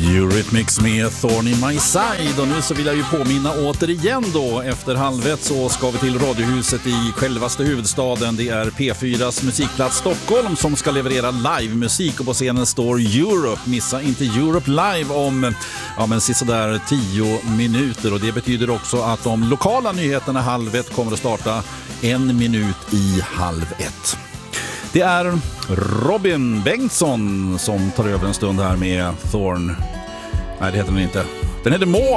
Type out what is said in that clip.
Eurythmics med Thorn in my side, och nu så vill jag ju påminna återigen då, efter halvett så ska vi till Radiohuset i självaste huvudstaden. Det är P4s musikplats Stockholm som ska leverera livemusik, och på scenen står Europe. Missa inte Europe live om sådär 10 minuter, och det betyder också att de lokala nyheterna halvett kommer att starta 1 minut i halvett. Det är Robin Bengtsson som tar över en stund här med Thorn. Nej, det heter den inte. Den heter More.